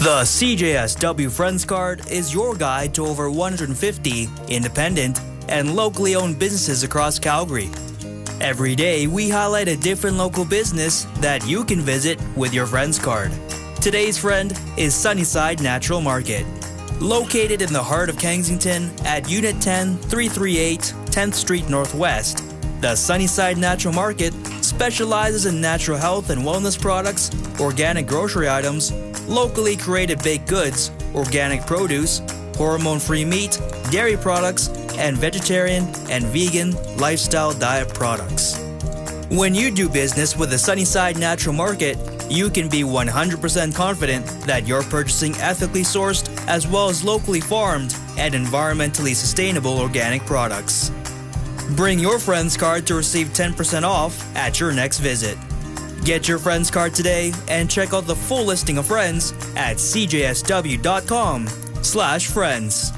The CJSW Friends Card is your guide to over 150 independent and locally owned businesses across Calgary. Every day, we highlight a different local business that you can visit with your Friends Card. Today's friend is Sunnyside Natural Market. Located in the heart of Kensington at Unit 10, 338 10th Street Northwest, the Sunnyside Natural Market specializes in natural health and wellness products, organic grocery items, locally created baked goods, organic produce, hormone-free meat, dairy products, and vegetarian and vegan lifestyle diet products. When you do business with the Sunnyside Natural Market, you can be 100% confident that you're purchasing ethically sourced as well as locally farmed and environmentally sustainable organic products. Bring your Friends Card to receive 10% off at your next visit. Get your Friends Card today and check out the full listing of friends at cjsw.com/friends.